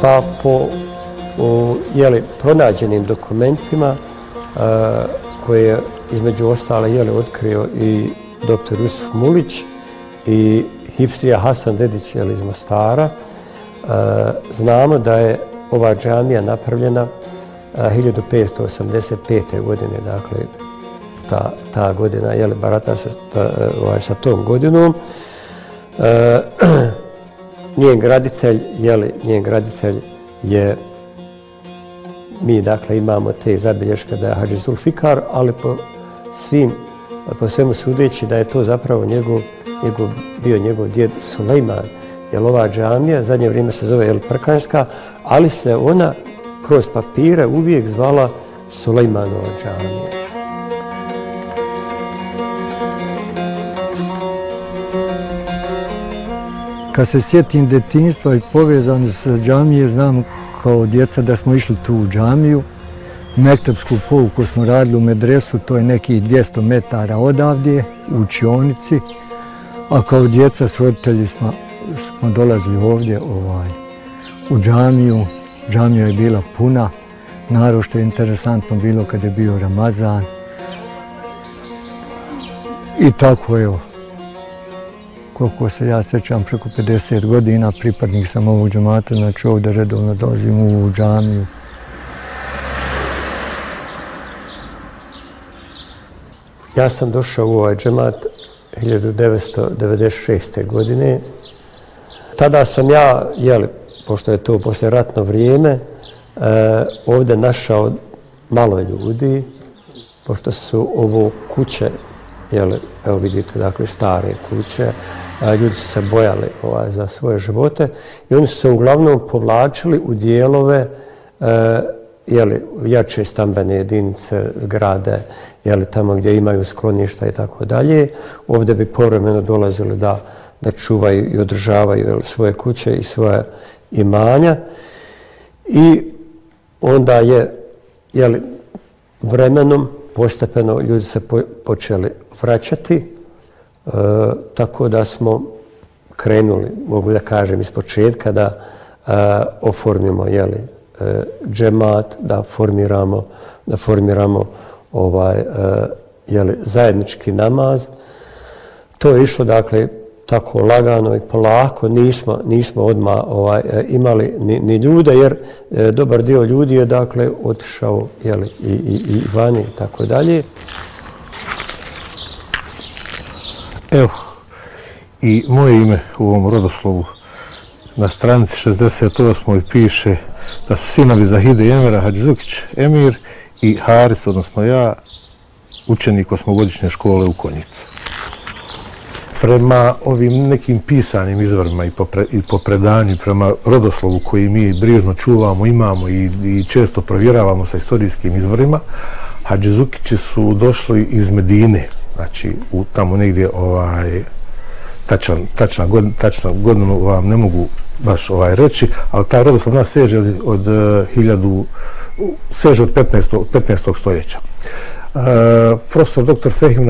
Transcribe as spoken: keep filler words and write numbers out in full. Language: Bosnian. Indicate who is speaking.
Speaker 1: Pa po u, jeli, pronađenim dokumentima a, koje je između ostala jeli, otkrio i doktor Jusuf Mulić i Hifzija Hasan Dedić jeli, iz Mostara, a, znamo da je ova džamija napravljena a, hiljadu petsto osamdeset pete. godine, dakle ta, ta godina, jeli, barata sa, ta, ovaj, sa tom godinom. A, njen graditelj, jeli, njen graditelj je, mi dakle imamo te zabilješke da je Hadži Zulfikar, ali po svim, po svemu sudeći da je to zapravo njegov, njegov, bio njegov djed Sulejman. Jer ova džamija, zadnje vrijeme se zove El Prkanjska, ali se ona kroz papire uvijek zvala Sulejmanova džamija.
Speaker 2: Kad se sjetim detinjstva i povezani sa džamije, znam kao djeca da smo išli tu u džamiju. Mektepsku pouku smo radili u medresu, to je nekih dvjesto metara odavdje, u učionici. A kao djeca s roditelji smo, smo dolazili ovdje ovaj, u džamiju. Džamija je bila puna. Naročito je interesantno bilo kad je bio Ramazan. I tako evo. Koliko se ja sjećam, preko pedeset godina, pripadnik sam ovog džemata, znači ovdje redovno dolazim u džamiju.
Speaker 1: Ja sam došao u ovaj džemat hiljadu devetsto devedeset šeste. godine. Tada sam ja, jeli, pošto je to poslijeratno vrijeme, e, ovdje našao malo ljudi, pošto su ovo kuće, jeli, evo vidite, dakle, stare kuće, a ljudi su se bojali ovaj, za svoje živote i oni su se uglavnom povlačili u dijelove e, jeli, jače stambene jedinice, zgrade, jeli, tamo gdje imaju skloništa i tako dalje. Ovdje bi povremeno dolazili da, da čuvaju i održavaju jeli, svoje kuće i svoje imanja. I onda je jeli, vremenom, postepeno, ljudi se po, počeli vraćati, e, tako da smo krenuli, mogu da kažem, iz početka da e, oformimo jeli, e, džemat, da formiramo, da formiramo ovaj, e, jeli, zajednički namaz. To je išlo, dakle, tako lagano i polako, nismo, nismo odmah ovaj, imali ni, ni ljude, jer e, dobar dio ljudi je, dakle, otišao jeli, i, i, i vani i tako dalje.
Speaker 3: Evo, i moje ime u ovom rodoslovu na stranici šezdeset osam piše da su sinovi Zahide i Emira Hadžizukić Emir i Haris, odnosno ja, učenik osmogodišnje škole u Konjicu. Prema ovim nekim pisanim izvorima i po, pre, i po predanju, prema rodoslovu koji mi brižno čuvamo, imamo i, i često provjeravamo sa istorijskim izvorima, Hadžizukići su došli iz Medine, znači u, tamo negdje ovaj, tačan, tačna, god, tačna godinu vam ne mogu baš ovaj, reći, ali taj rodoslov nas seže od, od, hiljadu, seže od petnaestog. petnaestog stoljeća. Uh, profesor doktor Fehim